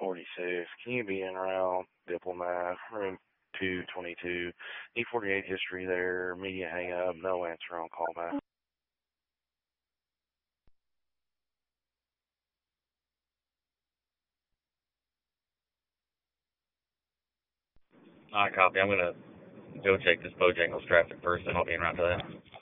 E46. Can you be in around Diplomat, room 222? E48 history there, immediate hang up, no answer on callback. I copy. I'm going to go check this Bojangles traffic first, and I'll be in right to that.